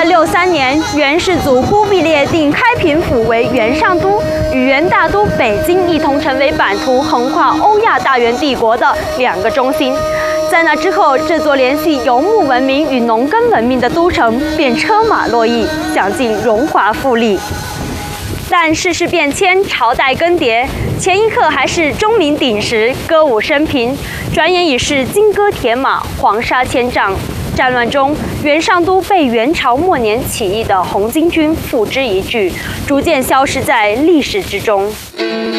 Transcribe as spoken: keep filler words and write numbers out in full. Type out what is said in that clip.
六三年，元世祖忽必烈定开平府为元上都，与元大都北京一同成为版图横跨欧亚大元帝国的两个中心。在那之后，这座联系游牧文明与农耕文明的都城便车马络绎，享尽荣华富丽。但世事变迁，朝代更迭，前一刻还是钟鸣鼎食、歌舞升平，转眼已是金戈铁马、黄沙千丈。战乱中，元上都被元朝末年起义的红巾军付之一炬，逐渐消失在历史之中。